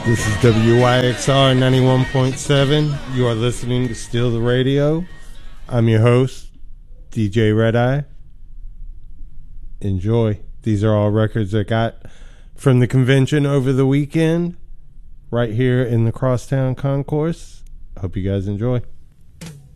This is WYXR 91.7. You are listening to Steal the Radio. I'm your host, DJ Red Eye. Enjoy. These are all records I got from the convention over the weekend, right here in the Crosstown Concourse. Hope you guys enjoy.